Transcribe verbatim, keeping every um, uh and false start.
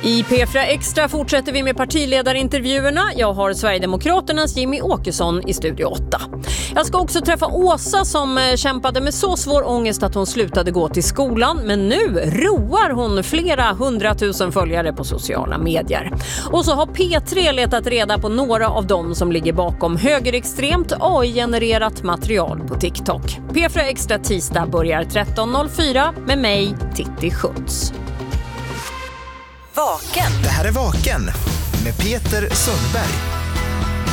I P fyra Extra fortsätter vi med partiledarintervjuerna. Jag har Sverigedemokraternas Jimmy Åkesson i Studio åtta. Jag ska också träffa Åsa som kämpade med så svår ångest att hon slutade gå till skolan. Men nu roar hon flera hundratusen följare på sociala medier. Och så har P tre letat reda på några av dem som ligger bakom högerextremt A I-genererat material på TikTok. P fyra Extra tisdag börjar tretton noll fyra med mig, Titti Schultz. Vaken. Det här är Vaken med Peter Sundberg.